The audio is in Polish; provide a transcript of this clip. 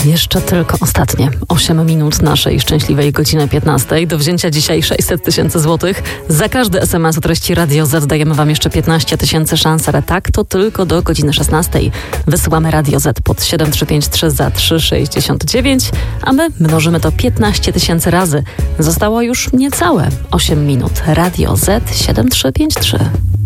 Jeszcze tylko ostatnie 8 minut naszej szczęśliwej godziny 15. Do wzięcia dzisiaj 600 tysięcy złotych. Za każdy SMS o treści Radio Z dajemy Wam jeszcze 15 tysięcy szans, ale tak to tylko do godziny 16. Wysyłamy Radio Z pod 7353 za 3,69, a my mnożymy to 15 tysięcy razy. Zostało już niecałe 8 minut. Radio Z 7353.